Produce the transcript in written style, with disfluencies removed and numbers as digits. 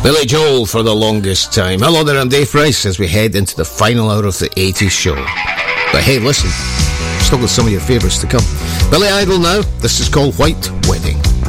Billy Joel for the longest time. Hello there, I'm Dave Price as we head into the final hour of the 80s show. But hey, listen, still got some of your favourites to come. Billy Idol now. This is called White Wedding.